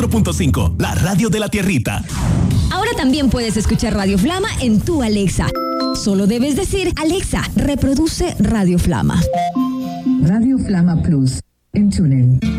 4.5, la radio de la tierrita. Ahora también puedes escuchar Radio Flama en tu Alexa. Solo debes decir, Alexa, reproduce Radio Flama. Radio Flama Plus en TuneIn.